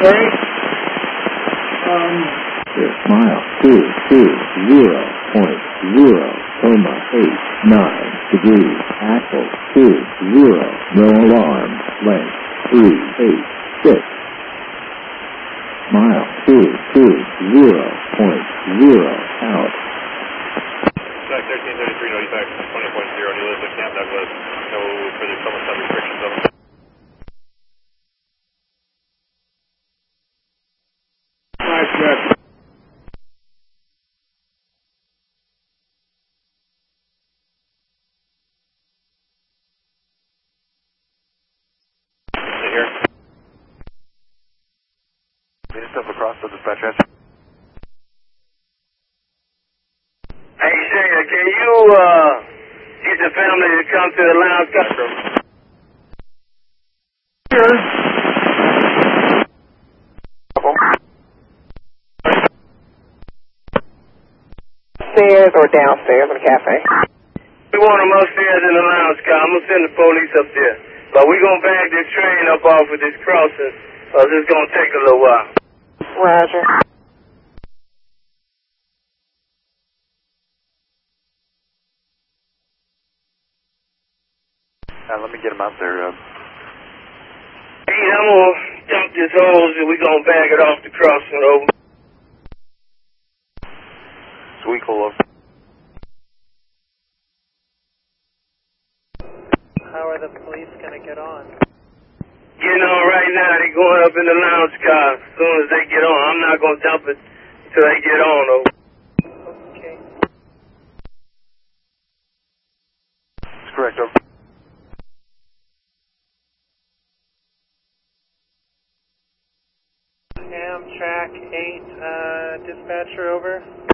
Okay. Mile 220.89 degrees. Axle 20. No alarm. Length 386. Mile 220.0 out. Track 1333, no back 20.0, New Lisbon, Camp Douglas. No further summertime restrictions on the here. Need stuff across the dispatch answer. Hey, Shane, can you get the family to come to the lounge custom? Upstairs or downstairs in the cafe? We want them upstairs in the lounge car. I'm going to send the police up there. But we're going to back this train up off of this crossing. It's going to take a little while. Roger. Let me get him out there. Hey, I'm going to dump this hose and we're going to back it off the crossing over. Sweet cool. How are the police going to get on? Getting on right now. They're going up in the lounge car as soon as they get on. I'm not going to dump it until they get on, though. Okay. That's correct, over. Amtrak 8, dispatcher, over.